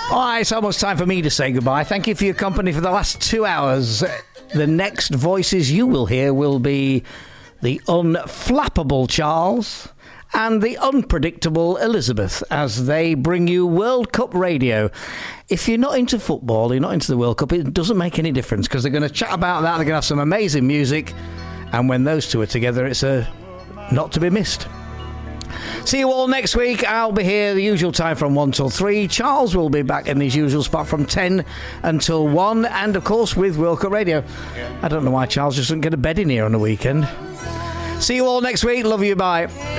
All right, it's almost time for me to say goodbye. Thank you for your company for the last 2 hours. The next voices you will hear will be the unflappable Charles and the unpredictable Elizabeth as they bring you World Cup radio. If you're not into football, you're not into the World Cup, it doesn't make any difference because they're going to chat about that. They're going to have some amazing music. And when those two are together, it's a not to be missed. See you all next week. I'll be here the usual time from 1 till 3. Charles will be back in his usual spot from 10 until 1. And, of course, with World Cup Radio. I don't know why Charles just doesn't get a bed in here on the weekend. See you all next week. Love you. Bye.